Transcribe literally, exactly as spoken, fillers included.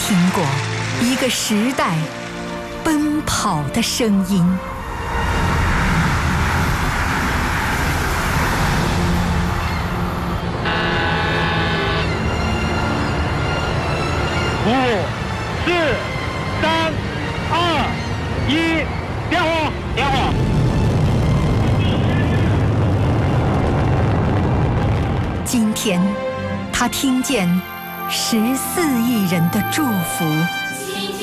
听过一个时代奔跑的声音。 五、四、三、二、一，点火！点火！ 今天，他听见十四亿人的祝福。